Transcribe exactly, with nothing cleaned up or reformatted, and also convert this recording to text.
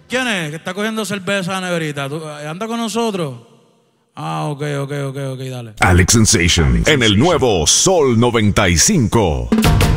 ¿Quién es? Que está cogiendo cerveza a la neverita. ¿Tú- ¿Anda con nosotros? Ah, ok, ok, ok, ok, dale. Alex Sensation en el nuevo Sol noventa y cinco.